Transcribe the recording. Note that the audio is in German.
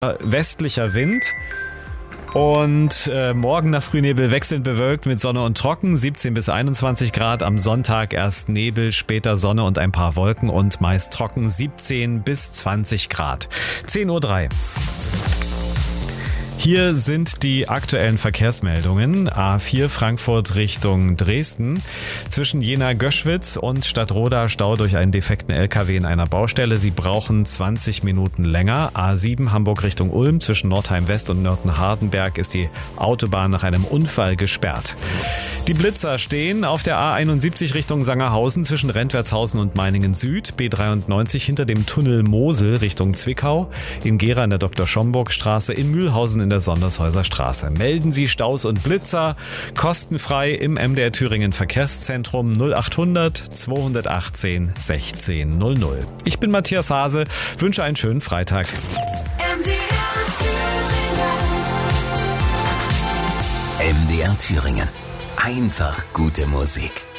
Westlicher Wind. Und morgen nach Frühnebel wechselnd bewölkt mit Sonne und Trocken, 17 bis 21 Grad. Am Sonntag erst Nebel, später Sonne und ein paar Wolken und meist trocken, 17 bis 20 Grad. 10:03 Uhr. Hier sind die aktuellen Verkehrsmeldungen. A4 Frankfurt Richtung Dresden. Zwischen Jena-Göschwitz und Stadtroda Stau durch einen defekten LKW in einer Baustelle. Sie brauchen 20 Minuten länger. A7 Hamburg Richtung Ulm. Zwischen Nordheim West und Nörten-Hardenberg ist die Autobahn nach einem Unfall gesperrt. Die Blitzer stehen auf der A71 Richtung Sangerhausen zwischen Rentwertshausen und Meiningen Süd. B93 hinter dem Tunnel Mosel Richtung Zwickau. In Gera in der Dr.-Schomburg-Straße. In Mühlhausen in der Sondershäuser Straße. Melden Sie Staus und Blitzer kostenfrei im MDR Thüringen Verkehrszentrum 0800 218 1600. Ich bin Matthias Hase, wünsche einen schönen Freitag. MDR Thüringen. Einfach gute Musik.